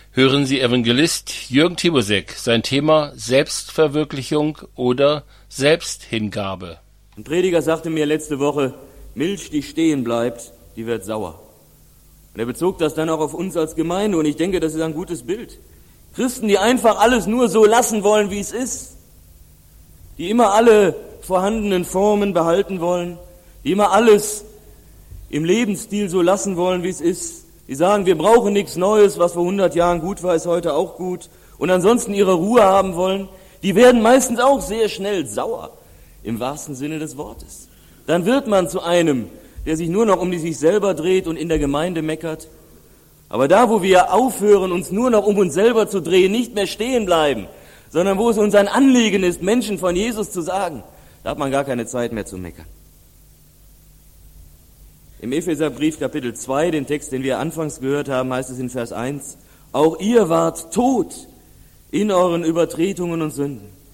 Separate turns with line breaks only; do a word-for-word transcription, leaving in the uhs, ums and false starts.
Hören Sie Evangelist Jürgen Timosek, sein Thema Selbstverwirklichung oder Selbsthingabe.
Ein Prediger sagte mir letzte Woche, Milch, die stehen bleibt, die wird sauer. Und er bezog das dann auch auf uns als Gemeinde und ich denke, das ist ein gutes Bild. Christen, die einfach alles nur so lassen wollen, wie es ist, die immer alle vorhandenen Formen behalten wollen, die immer alles im Lebensstil so lassen wollen, wie es ist, die sagen, wir brauchen nichts Neues, was vor hundert Jahren gut war, ist heute auch gut, und ansonsten ihre Ruhe haben wollen, die werden meistens auch sehr schnell sauer, im wahrsten Sinne des Wortes. Dann wird man zu einem, der sich nur noch um die sich selber dreht und in der Gemeinde meckert. Aber da, wo wir aufhören, uns nur noch um uns selber zu drehen, nicht mehr stehen bleiben, sondern wo es uns ein Anliegen ist, Menschen von Jesus zu sagen, da hat man gar keine Zeit mehr zu meckern. Im Epheserbrief Kapitel zwei, den Text, den wir anfangs gehört haben, heißt es in Vers eins, auch ihr wart tot in euren Übertretungen und Sünden.